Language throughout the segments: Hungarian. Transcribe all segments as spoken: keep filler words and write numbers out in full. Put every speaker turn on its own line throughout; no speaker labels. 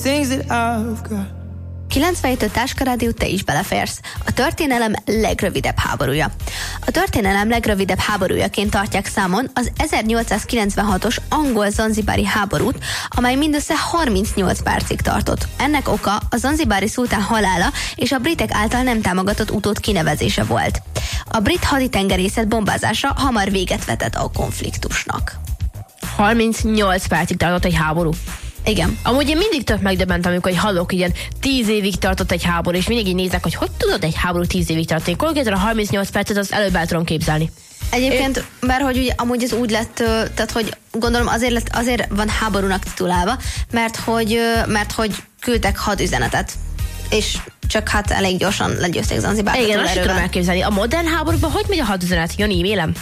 kilencvenhét Táska Rádió, te is beleférsz. A történelem legrövidebb háborúja. A történelem legrövidebb háborújaként tartják számon az ezernyolcszázkilencvenhatos angol-zanzibári háborút, amely mindössze harmincnyolc percig tartott. Ennek oka a zanzibári szultán halála és a britek által nem támogatott utód kinevezése volt. A brit haditengerészet bombázása hamar véget vetett a konfliktusnak.
harmincnyolc percig tartott egy háború.
Igen.
Amúgy én mindig tök megdöbbent, amikor hallok, ilyen tíz évig tartott egy háború, és mindig így nézek, hogy hogy tudod egy háború tíz évig tartani. Konkrétan a harmincnyolc percet az előbb el tudom képzelni.
Egyébként, Én... mert hogy ugye, amúgy ez úgy lett, tehát hogy gondolom azért, lett, azért van háborúnak titulálva, mert hogy, mert hogy küldtek hadüzenetet. És csak hát elég gyorsan legyőzték Zanzibárt.
Igen, azt tudom elképzelni. A modern háborúban hogy megy a hadüzenet? Jön e-mailem?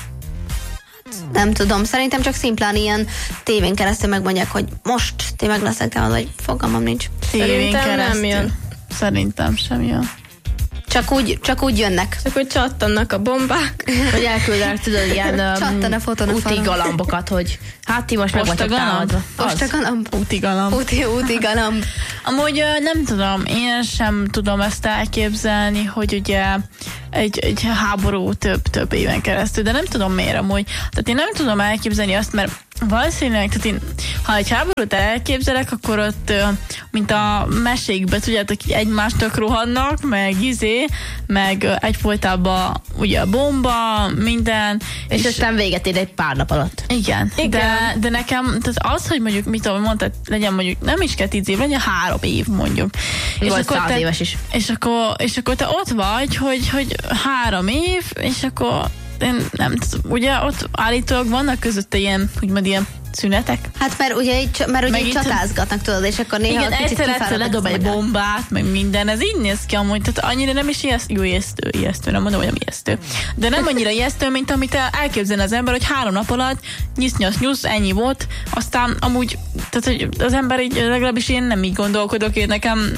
Nem tudom, szerintem csak szimplán ilyen tévén keresztül megmondják, hogy most ti meg leszek, de vagy fogalmam nincs.
Tévén keresztül. Nem jön. Szerintem sem jön.
Csak úgy, csak úgy jönnek.
Csak úgy csattannak a bombák.
Vagy elküldenek, tudod, ilyen
um,
úti galambokat, hogy hát ti most meg vagytok támadva.
Postagalamb.
Úti galamb.
Úti, úti galamb.
Amúgy nem tudom, én sem tudom ezt elképzelni, hogy ugye egy, egy háború több-több éven keresztül, de nem tudom miért amúgy. Tehát én nem tudom elképzelni azt, mert valószínűleg, tehát én, ha egy háborút elképzelek, akkor ott, mint a mesékben, tudjátok, így egymástól rohannak, meg izé, meg egyfolytában ugye a bomba, minden.
És, és aztán véget ér egy pár nap alatt.
Igen, igen. De, de nekem, tehát az, hogy mondjuk, mit tudom, mondtad, legyen mondjuk, nem is kell tíz év, legyen három év mondjuk.
És vagy száz te, éves is.
És akkor, és akkor te ott vagy, hogy, hogy három év, és akkor én nem tudom, ugye ott állítólag vannak között ilyen, úgymond ilyen szünetek.
Hát mert ugye így, mert ugye így csatázgatnak, tudod, és akkor néha
igen,
kicsit
egyszer ledob egy bombát, meg minden, ez így néz ki amúgy, tehát annyira nem is ijesztő, jó ijesztő, ijesztő, nem mondom, hogy nem ijesztő, de nem annyira ijesztő, mint amit elképzelne az ember, hogy három nap alatt nyisz, nyasz, nyusz, ennyi volt, aztán amúgy, tehát hogy az ember így, legalábbis én nem így gondolkodok, én nekem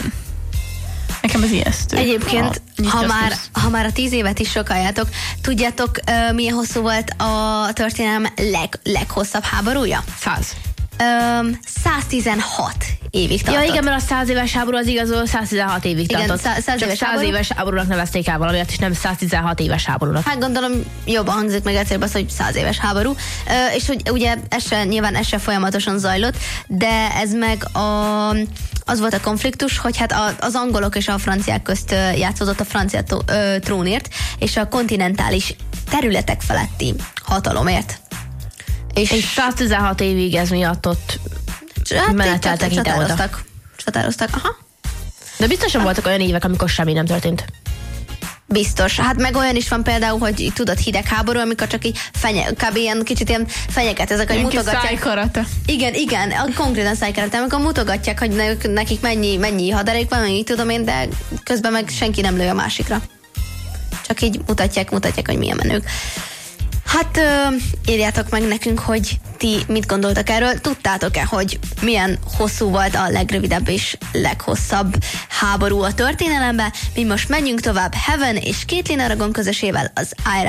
Nekem ez ijesztő.
Egyébként, a, ha, már, ha már a tíz évet is sokáljátok, tudjátok, uh, milyen hosszú volt a történelem leg, leghosszabb háborúja?
Száz.
Um, száztizenhat évig tartott.
Ja igen, mert a száz éves háború az igazol száztizenhat évig
igen,
tartott.
Szá- száz
Csak
éves
száz
háború.
éves háborúnak nevezték el valamiatt, és nem száztizenhat éves háborúnak.
Hát gondolom jobban hangzik meg egyszerűbb az, hogy száz éves háború. Uh, és hogy ugye ez se, nyilván ez se folyamatosan zajlott, de ez meg a, az volt a konfliktus, hogy hát a, az angolok és a franciák közt játszódott a francia tó, uh, trónért, és a kontinentális területek feletti hatalomért.
És, és száztizenhat évig ez miatt ott
hát
meneteltek,
csatároztak. Csatároztak, aha.
De biztosan voltak olyan évek, amikor semmi nem történt.
Biztos. Hát meg olyan is van például, hogy tudod, hidegháború, amikor csak így fenye, kb. Ilyen kicsit ilyen fenyeget, ezek, hogy mutogatják.
Szájkarata.
Igen, igen, konkrétan szájkarata, amikor mutogatják, hogy nekik mennyi, mennyi haderék van, így tudom én, de közben meg senki nem lő a másikra. Csak így mutatják, mutatják, hogy milyen menők. Hát uh, írjátok meg nekünk, hogy ti mit gondoltak erről. Tudtátok-e, hogy milyen hosszú volt a legrövidebb és leghosszabb háború a történelemben? Mi most menjünk tovább Heaven és Caitlin Aragon közösével az I R